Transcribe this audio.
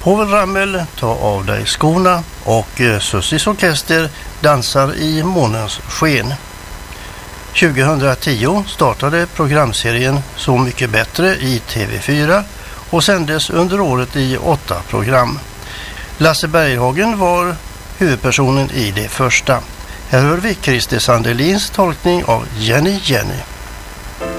Povel Ramel, Ta av dig skorna och Sussis orkester dansar i månens sken. 2010 startade programserien Så mycket bättre i TV4 och sändes under året i 8 program. Lasse Berghagen var huvudpersonen i det första. Här hör vi Christer Sandelins tolkning av Jenny Jenny.